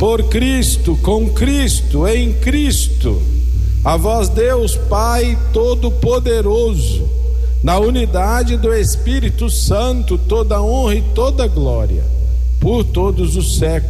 por Cristo, com Cristo, em Cristo, a vós Deus Pai Todo-Poderoso, na unidade do Espírito Santo, toda honra e toda glória, por todos os séculos.